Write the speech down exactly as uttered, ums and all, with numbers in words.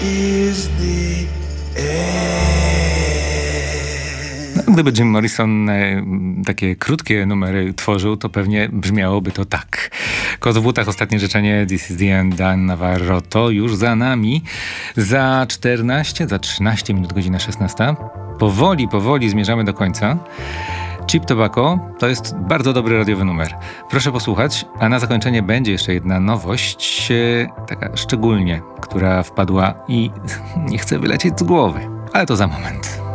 is the end. No, gdyby Jim Morrison e, takie krótkie numery tworzył, to pewnie brzmiałoby to tak. Kot w butach, ostatnie życzenie, This is the end, Dan Navarro, to już za nami. Za czternaście, za trzynaście minut, godzina szesnasta. Powoli, powoli zmierzamy do końca. Cheap Tobacco to jest bardzo dobry radiowy numer. Proszę posłuchać, a na zakończenie będzie jeszcze jedna nowość, e, taka szczególnie, która wpadła i nie chce wylecieć z głowy. Ale to za moment.